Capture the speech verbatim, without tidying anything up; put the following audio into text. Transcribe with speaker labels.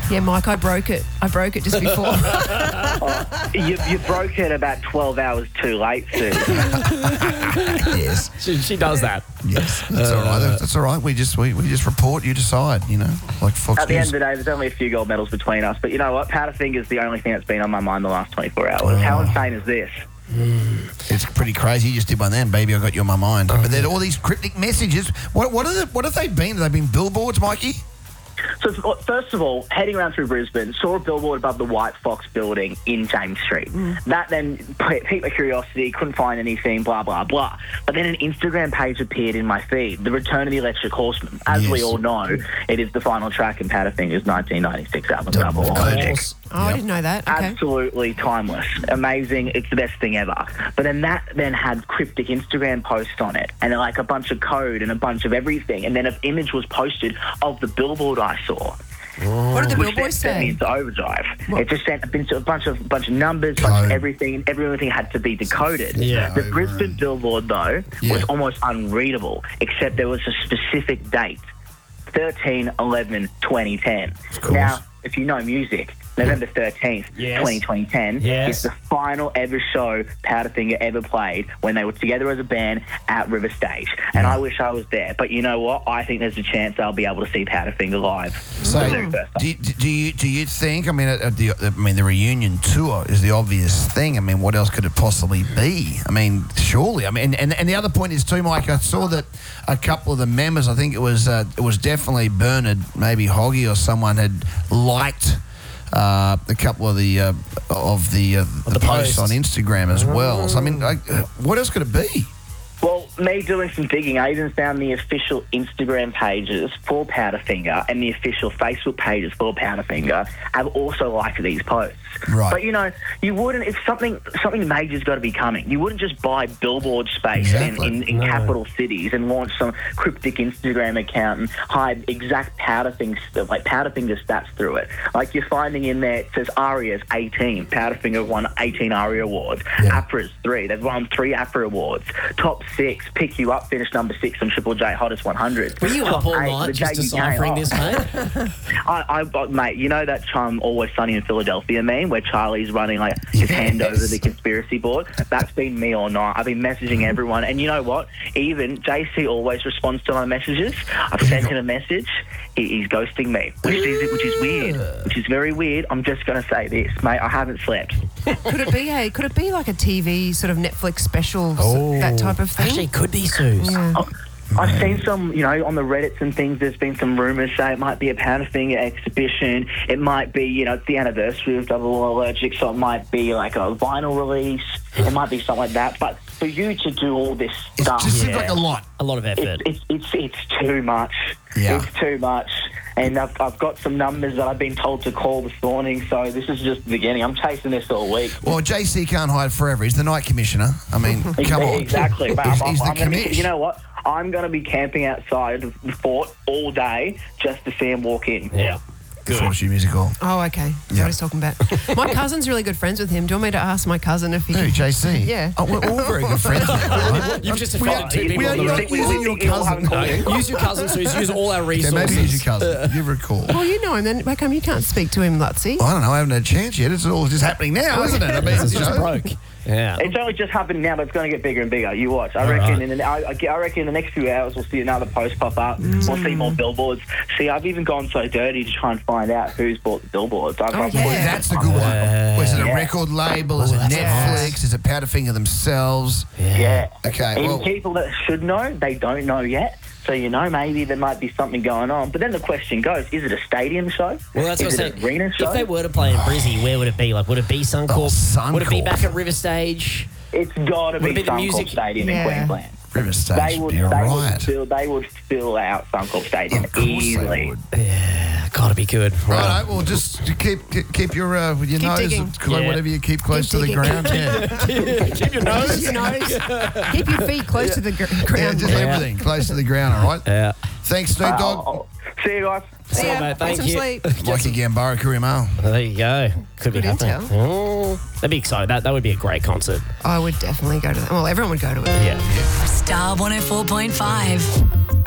Speaker 1: Yeah, Mike, I broke it. I broke it just before.
Speaker 2: oh, you, you broke it about twelve hours too late, Sue.
Speaker 3: Yes.
Speaker 4: She, she does that.
Speaker 3: Yes. That's uh, all right. That's, that's all right. We just we, we just report, you decide, you know, like Fox
Speaker 2: At the
Speaker 3: News.
Speaker 2: end of the day, there's only a few gold medals between us. But you know what? Powderfinger's the only thing that's been on my mind the last twenty-four hours.
Speaker 3: Oh.
Speaker 2: How insane is this?
Speaker 3: Mm. It's pretty crazy. You just did one then, baby. I got you on my mind. But then all these cryptic messages. What what are the, what have they been? Have they been billboards, Mikey?
Speaker 2: So first of all, heading around through Brisbane, saw a billboard above the White Fox building in James Street. Mm. That then piqued my curiosity, couldn't find anything, blah, blah, blah. But then an Instagram page appeared in my feed, The Return of the Electric Horseman. As
Speaker 3: yes.
Speaker 2: we all know, it is the final track in Powderfinger's nineteen ninety-six album, Double Allergic.
Speaker 1: Oh, yep. I didn't know that. Okay.
Speaker 2: Absolutely timeless. Amazing. It's the best thing ever. But then that then had cryptic Instagram posts on it and like a bunch of code and a bunch of everything. And then an image was posted of the billboard I saw.
Speaker 1: Oh. What did the billboard say?
Speaker 2: Sent me into overdrive.
Speaker 1: What?
Speaker 2: It just sent a bunch of bunch of numbers, bunch of everything. Everything had to be decoded.
Speaker 4: Yeah.
Speaker 2: The Brisbane billboard though
Speaker 3: yeah.
Speaker 2: was almost unreadable, except there was a specific date: thirteen eleven twenty ten. Now, if you know music, November thirteenth,
Speaker 4: yes.
Speaker 2: twenty ten
Speaker 4: yes.
Speaker 2: is the final ever show Powderfinger ever played when they were together as a band at River Stage. And
Speaker 3: Yeah.
Speaker 2: I wish I was there. But you know what? I think there's a chance I'll be able to see Powderfinger live.
Speaker 3: So,
Speaker 2: for the very first time.
Speaker 3: do, do you do you think? I mean, at the I mean, the reunion tour is the obvious thing. I mean, what else could it possibly be? I mean, surely. I mean, and and the other point is too, Mike. I saw that a couple of the members. I think it was uh, it was definitely Bernard, maybe Hoggy or someone had liked. Uh, a couple of the uh, of the, uh, the,
Speaker 4: the
Speaker 3: posts
Speaker 4: posts
Speaker 3: on Instagram as well. So I mean, like, uh, what else could it be?
Speaker 2: Well, me doing some digging, I even found the official Instagram pages for Powderfinger and the official Facebook pages for Powderfinger have also liked these posts.
Speaker 3: Right.
Speaker 2: But, you know, you wouldn't, if something something major's got to be coming, you wouldn't just buy billboard space
Speaker 3: Exactly.
Speaker 2: in, in, in
Speaker 4: No.
Speaker 2: capital cities and launch some cryptic Instagram account and hide exact Powderfinger, like Powderfinger stats through it. Like you're finding in there, it says Aria's eighteen. Powderfinger won eighteen Aria awards.
Speaker 3: Yeah.
Speaker 2: APRA's three. They've won three APRA awards. Top six. Pick You Up finished number six on Triple J Hottest one hundred.
Speaker 4: Were you
Speaker 2: Top
Speaker 4: up all
Speaker 2: eight,
Speaker 4: night
Speaker 2: the
Speaker 4: just
Speaker 2: J U K.
Speaker 4: deciphering
Speaker 2: Oh.
Speaker 4: this, mate?
Speaker 2: I, I, I, mate, you know that um, Always Sunny in Philadelphia meme where Charlie's running like his hand
Speaker 3: Yes.
Speaker 2: over the conspiracy board? That's been me all night. I've been messaging everyone, and you know what? Even J C always responds to my messages. I've sent him a message. He, he's ghosting me, which is which is weird, which is very weird. I'm just gonna say this, mate. I haven't slept.
Speaker 1: Could it be? Hey, could it be like a T V sort of Netflix special,
Speaker 4: Oh.
Speaker 1: that type of thing?
Speaker 4: Actually, it could be Suze.
Speaker 1: Yeah.
Speaker 2: Oh, I've seen some, you know, on the Reddits and things, there's been some rumours say it might be a Powderfinger exhibition. It might be, you know, it's the anniversary of Double Allergic, so it might be like a vinyl release. It might be something like that. But for you to do all this
Speaker 3: It
Speaker 2: stuff,
Speaker 3: just seems
Speaker 4: Yeah.
Speaker 3: like a lot.
Speaker 4: A lot of effort.
Speaker 2: it's, it's, it's, it's too much.
Speaker 3: Yeah.
Speaker 2: It's too much. And I've, I've got some numbers that I've been told to call this morning, so this is just the beginning. I'm chasing this all week.
Speaker 3: Well, J C can't hide forever. He's the night commissioner. I mean, come on.
Speaker 2: Exactly. But
Speaker 3: He's,
Speaker 2: I'm,
Speaker 3: he's the
Speaker 2: I'm gonna be,
Speaker 3: commish.
Speaker 2: you know what? I'm going to be camping outside of the fort all day just to see him walk in.
Speaker 4: Yeah. Good.
Speaker 3: Fortune Musical.
Speaker 1: Oh, okay. That's
Speaker 3: Yeah.
Speaker 1: what he's talking about. My cousin's really good friends with him. Do you want me to ask my cousin if he
Speaker 3: Who,
Speaker 1: can?
Speaker 3: J C?
Speaker 1: Yeah.
Speaker 3: Oh, we're all very good friends now, right?
Speaker 4: You've just
Speaker 3: We
Speaker 4: offended
Speaker 3: are-
Speaker 4: two
Speaker 3: we
Speaker 4: people
Speaker 3: are
Speaker 4: on the
Speaker 3: not
Speaker 4: road.
Speaker 3: using your cousin.
Speaker 4: No, use your cousin, Suze. Use all our
Speaker 3: Okay,
Speaker 4: resources.
Speaker 3: maybe use your cousin. Give her a call.
Speaker 1: Well, you know him then. How come you can't speak to him, Lutzy?
Speaker 3: I don't know. I haven't had a chance yet. It's all just happening now, isn't it? I mean,
Speaker 4: It's
Speaker 3: you
Speaker 4: just
Speaker 3: know.
Speaker 4: broke. Yeah.
Speaker 2: It's only just happened now, but it's going to get bigger and bigger. You watch. I reckon. In the, I, I reckon in the next few hours we'll see another post pop up.
Speaker 1: Mm.
Speaker 2: We'll see more billboards. See, I've even gone so dirty to try and find out who's bought the billboards. I've,
Speaker 1: Oh,
Speaker 2: I've
Speaker 1: yeah.
Speaker 2: put-
Speaker 3: That's the good one. Was it a
Speaker 2: Yeah.
Speaker 3: record label? Is it
Speaker 4: that's
Speaker 3: Netflix?
Speaker 4: nice.
Speaker 3: Is it Powderfinger themselves?
Speaker 2: Yeah.
Speaker 3: Okay,
Speaker 2: And
Speaker 3: well-
Speaker 2: people that should know, they don't know yet. So, you know, maybe there might be something going on. But then the question goes, is it a stadium show?
Speaker 4: Well, that's
Speaker 2: is
Speaker 4: what I'm
Speaker 2: it
Speaker 4: saying.
Speaker 2: an arena show?
Speaker 4: If they were to play in Brizzy, where would it be? Like, would it be Suncorp?
Speaker 3: Oh, Suncorp.
Speaker 4: Would it be back at River Stage?
Speaker 2: It's got to
Speaker 4: Would it
Speaker 2: be
Speaker 4: be the
Speaker 2: Suncorp
Speaker 4: music-
Speaker 2: Stadium
Speaker 1: Yeah.
Speaker 2: in Queensland.
Speaker 3: River Stage
Speaker 2: They
Speaker 3: would
Speaker 2: would,
Speaker 3: be
Speaker 2: they would
Speaker 3: right.
Speaker 2: fill, they would fill out Suncorp Stadium
Speaker 3: Of course
Speaker 2: easily.
Speaker 3: they would.
Speaker 4: Yeah, gotta be good.
Speaker 3: Right, well, just keep keep, keep your uh, with your
Speaker 1: Keep
Speaker 3: nose,
Speaker 1: digging.
Speaker 3: cause like
Speaker 4: Yeah.
Speaker 3: whatever you keep close
Speaker 1: Keep
Speaker 3: to the
Speaker 1: digging.
Speaker 3: ground. Yeah,
Speaker 4: Keep your
Speaker 1: Keep
Speaker 4: nose.
Speaker 1: your nose. Keep your feet close to the gr-
Speaker 3: yeah,
Speaker 1: ground.
Speaker 3: just everything close to the ground. All right.
Speaker 4: Yeah.
Speaker 3: Thanks, Snoop
Speaker 2: Uh,
Speaker 3: Dogg.
Speaker 2: I'll- See you guys.
Speaker 4: See you,
Speaker 1: ya.
Speaker 4: mate.
Speaker 1: Get
Speaker 4: Thank
Speaker 1: some
Speaker 4: you.
Speaker 1: sleep.
Speaker 3: Mikey Gambaro, Courier Mail.
Speaker 4: There you go. Could be
Speaker 1: Good
Speaker 4: happening.
Speaker 1: intel.
Speaker 4: Oh, that'd be exciting. That that would be a great concert.
Speaker 1: I would definitely go to that. Well, everyone would go to it.
Speaker 4: Yeah.
Speaker 5: Star one oh four point five.